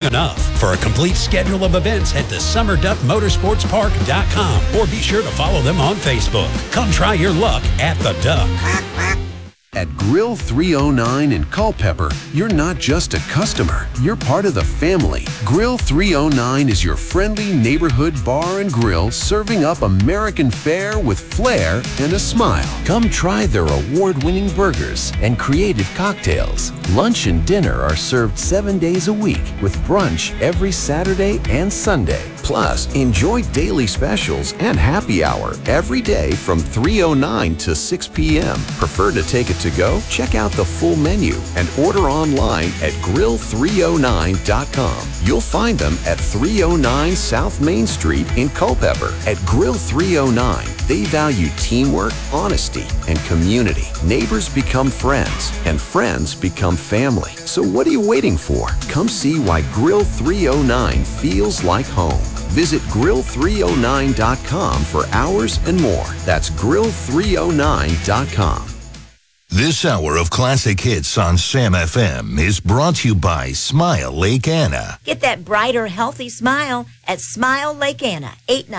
enough. For a complete schedule of events, head to SummerDuckMotorsportsPark.com or be sure to follow them on Facebook. Come try your luck at the Duck. At Grill 309 in Culpeper, you're not just a customer, you're part of the family. Grill 309 is your friendly neighborhood bar and grill serving up American fare with flair and a smile. Come try their award-winning burgers and creative cocktails. Lunch and dinner are served 7 days a week with brunch every Saturday and Sunday. Plus, enjoy daily specials and happy hour every day from 3:09 to 6 p.m. Prefer to take it to go? Check out the full menu and order online at grill309.com. You'll find them at 309 South Main Street in Culpeper. At Grill 309, they value teamwork, honesty, and community. Neighbors become friends, and friends become family. So what are you waiting for? Come see why Grill 309 feels like home. Visit grill309.com for hours and more. That's grill309.com. This hour of classic hits on Sam FM is brought to you by Smile Lake Anna. Get that brighter, healthy smile at Smile Lake Anna,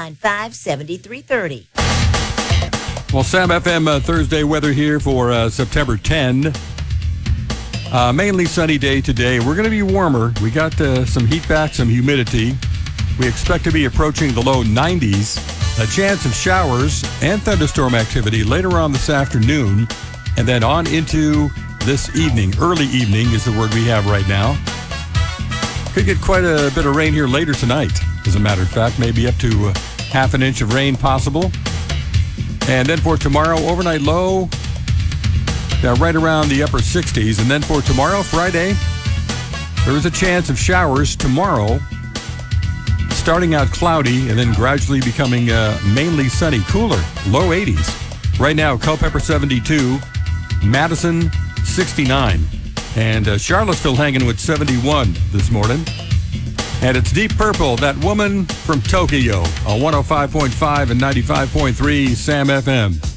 895-7330. Well, Sam FM Thursday weather here for September 10. Mainly sunny day today. We're going to be warmer. We got some heat back, some humidity. We expect to be approaching the low 90s. A chance of showers and thunderstorm activity later on this afternoon. And then on into this evening. Early evening is the word we have right now. Could get quite a bit of rain here later tonight, as a matter of fact. Maybe up to half an inch of rain possible. And then for tomorrow, overnight low, right around the upper 60s. And then for tomorrow, Friday, there is a chance of showers tomorrow. Starting out cloudy and then gradually becoming mainly sunny, cooler, low 80s. Right now, Culpeper 72, Madison 69, and Charlottesville hanging with 71 this morning. And it's Deep Purple, That Woman from Tokyo, on 105.5 and 95.3 Sam FM.